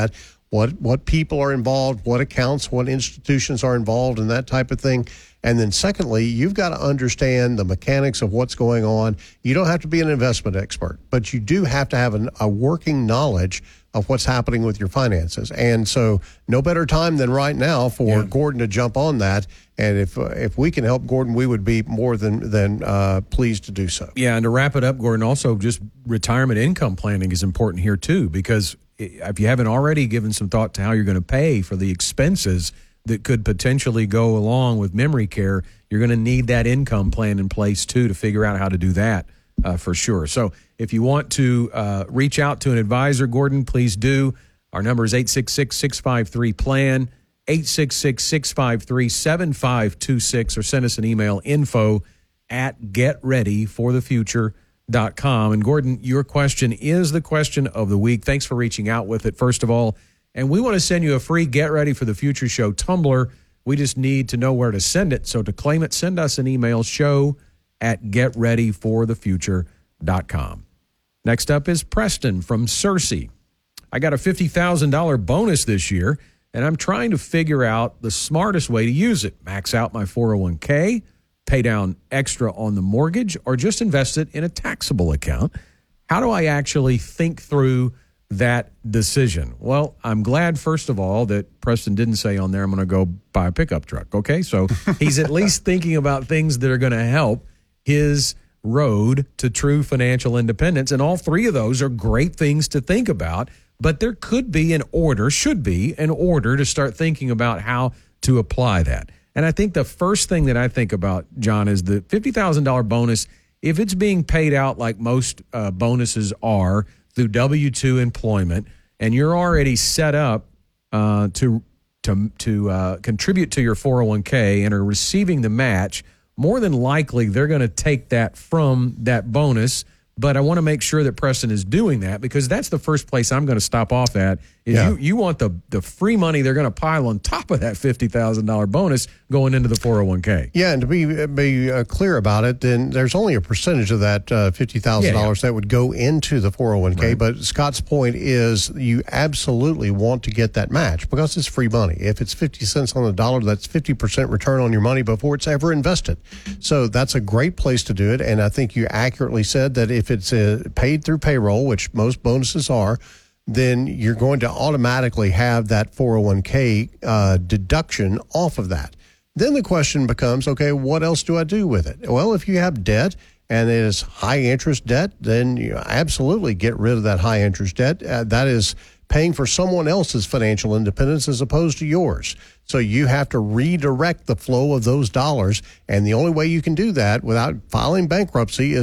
what what people are involved, what accounts, what institutions are involved, and that type of thing. And then secondly, you've got to understand the mechanics of what's going on. You don't have to be an investment expert, but you do have to have an, a working knowledge of what's happening with your finances. And so no better time than right now for yeah. Gordon to jump on that. And if uh, if we can help Gordon, we would be more than, than uh, pleased to do so. Yeah, and to wrap it up, Gordon, also just retirement income planning is important here too, because if you haven't already given some thought to how you're going to pay for the expenses that could potentially go along with memory care, you're going to need that income plan in place too to figure out how to do that uh, for sure. So if you want to uh, reach out to an advisor, Gordon, please do. Our number is eight six six, six five three, P L A N, eight six six, six five three, seven five two six, or send us an email, info at get ready for the future dot com. And Gordon, your question is the question of the week. Thanks for reaching out with it, first of all. And we want to send you a free Get Ready for the Future Show tumbler. We just need to know where to send it. So to claim it, send us an email, show at get ready for the future dot com. Next up is Preston from Searcy. I got a fifty thousand dollars bonus this year, and I'm trying to figure out the smartest way to use it. Max out my four oh one k, pay down extra on the mortgage, or just invest it in a taxable account. How do I actually think through that decision? Well, I'm glad, first of all, that Preston didn't say on there, I'm going to go buy a pickup truck. Okay, so he's at least thinking about things that are going to help his road to true financial independence. And all three of those are great things to think about, but there could be an order, should be an order to start thinking about how to apply that. And I think the first thing that I think about, John, is the fifty thousand dollars bonus. If it's being paid out like most uh, bonuses are, through W two employment, and you're already set up uh, to to to uh, contribute to your four oh one k and are receiving the match, more than likely they're going to take that from that bonus. But I want to make sure that Preston is doing that, because that's the first place I'm going to stop off at. Is yeah. you, you want the, the free money they're going to pile on top of that fifty thousand dollars bonus going into the four oh one k. Yeah, and to be be uh, clear about it, then there's only a percentage of that uh, fifty thousand dollars yeah, yeah. that would go into the four oh one k. Right. But Scott's point is you absolutely want to get that match because it's free money. If it's fifty cents on the dollar, that's fifty percent return on your money before it's ever invested. So that's a great place to do it. And I think you accurately said that if it's uh, paid through payroll, which most bonuses are, then you're going to automatically have that four oh one k uh, deduction off of that. Then the question becomes, okay, what else do I do with it? Well, if you have debt and it is high interest debt, then you absolutely get rid of that high interest debt. Uh, that is paying for someone else's financial independence as opposed to yours. So you have to redirect the flow of those dollars. And the only way you can do that without filing bankruptcy is